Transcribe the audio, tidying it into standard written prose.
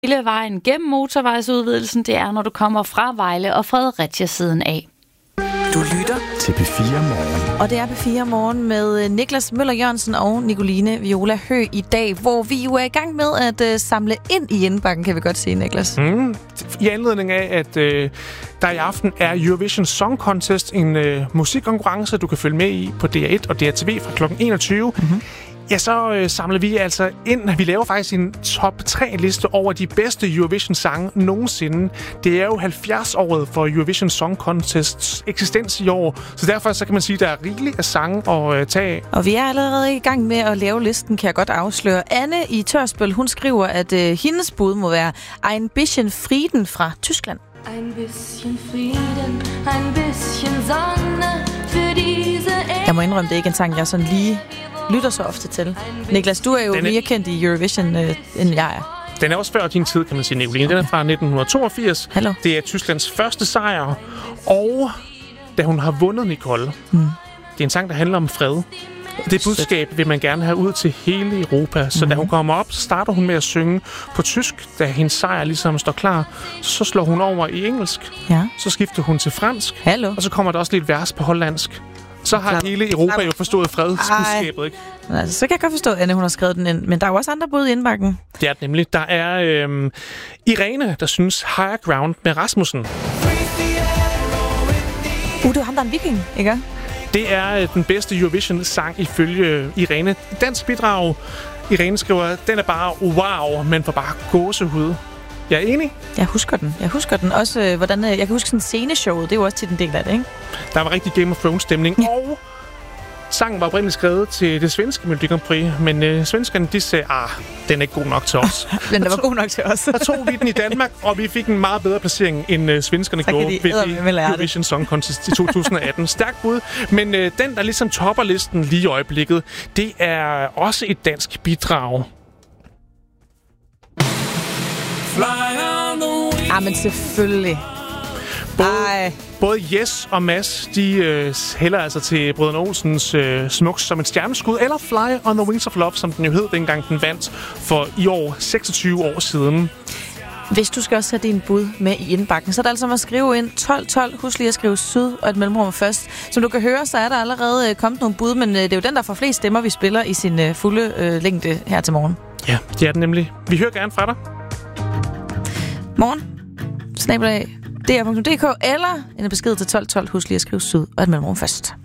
hele vejen gennem motorvejsudvidelsen, det er, når du kommer fra Vejle og Fredericia-siden af. Du lytter til P4 Morgen. Og det er P4 Morgen med Niklas Møller Jørgensen og Nicoline Viola Høgh i dag, hvor vi jo er i gang med at samle ind i indbakken, kan vi godt sige, Niklas. I anledning af, at der i aften er Eurovision Song Contest, en musikkonkurrence, du kan følge med i på DR1 og DRTV fra kl. 21. Ja, så samler vi altså ind. Vi laver faktisk en top 3-liste over de bedste Eurovision-sange nogensinde. Det er jo 70-året for Eurovision Song Contests eksistens i år, så derfor så kan man sige, at der er rigeligt af sange at tage. Og vi er allerede i gang med at lave listen, kan jeg godt afsløre. Anne i Tørsbøl, hun skriver, at hendes bud må være Ein bisschen Frieden fra Tyskland. Ein bisschen Frieden, ein bisschen Sonne für diese Erde. Jeg må indrømme, det er ikke en sang, jeg sådan lige lytter så ofte til. Niklas, du er jo mere kendt i Eurovision, end jeg er. Den er også før din tid, kan man sige, Nicoline. Den er fra 1982. Hallo. Det er Tysklands første sejr. Og da hun har vundet, Nicole, det er en sang, der handler om fred. Det budskab vil man gerne have ud til hele Europa. Så da hun kommer op, så starter hun med at synge på tysk. Da hendes sejr ligesom står klar, så slår hun over i engelsk. Ja. Så skifter hun til fransk. Hallo. Og så kommer der også lidt vers på hollandsk. Så har hele Europa jo forstået fredsbudskabet, ikke? Altså, så kan jeg godt forstå, at Anne, hun har skrevet den ind. Men der er jo også andre bud i indbakken. Det er nemlig. Der er Irene, der synes Higher Ground med Rasmussen. Det er ham, der er en viking, ikke? Det er den bedste Eurovision-sang ifølge Irene. Dansk bidrag. Irene skriver, den er bare wow, men får bare gåsehud. Jeg er enig. Jeg husker den. Også, hvordan jeg kan huske sådan sceneshowet. Det er jo også til den del af det, ikke? Der var rigtig Game of Thrones-stemning. Ja. Og sangen var oprindeligt skrevet til det svenske Melodi Grand Prix, men svenskerne, de sagde, den er ikke god nok til os. Den var god nok til os. Så tog vi den i Danmark, og vi fik en meget bedre placering, end svenskerne gjorde ved Eurovision Song Contest i 2018. Stærkt bud. Men den, der ligesom topper listen lige i øjeblikket, det er også et dansk bidrag. Men selvfølgelig. Både Jes og Mads, de hælder altså til Brødrene Olsens Smuks som et stjerneskud, eller Fly on the Wings of Love, som den jo hed, dengang den vandt for i år 26 år siden. Hvis du skal også have din bud med i indbakken, så er det altså om at skrive ind 1212. Husk lige at skrive syd og et mellemrum først. Som du kan høre, så er der allerede kommet nogle bud, men det er jo den, der får flest stemmer, vi spiller i sin fulde længde her til morgen. Ja, det er den nemlig. Vi hører gerne fra dig. Morgen. @dr.dk eller en besked til 1212. Husk lige at skrive syd og et mellemrum først.